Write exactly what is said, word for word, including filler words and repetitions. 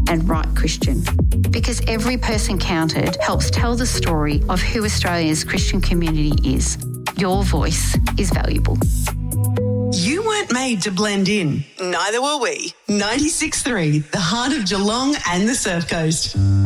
and Right Christian. Because every person counted helps tell the story of who Australia's Christian community is. Your voice is valuable. You weren't made to blend in. Neither were we. ninety-six point three, the heart of Geelong and the Surf Coast.